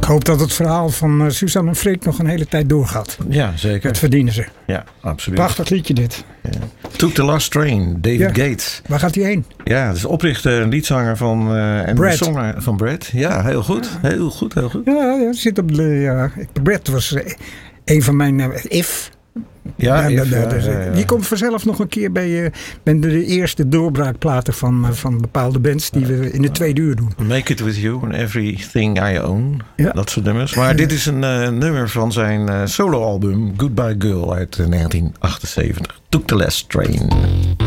Ik hoop dat het verhaal van Suzanne en Freek nog een hele tijd doorgaat. Ja, zeker. Dat verdienen ze. Ja, absoluut. Prachtig liedje dit. Ja. Took the Last Train, David Gates. Waar gaat hij heen? Ja, dat is oprichter en liedzanger van en Brad. zanger van Brad. Ja, heel goed. Heel goed. Ja, zit op de... Brad was een van mijn... Die komt vanzelf nog een keer bij de eerste doorbraakplaten van bepaalde bands die we in de tweede uur doen. Make It With You and Everything I Own. Ja. Dat soort nummers. Maar dit is een nummer van zijn soloalbum Goodbye Girl uit 1978. Took the Last Train.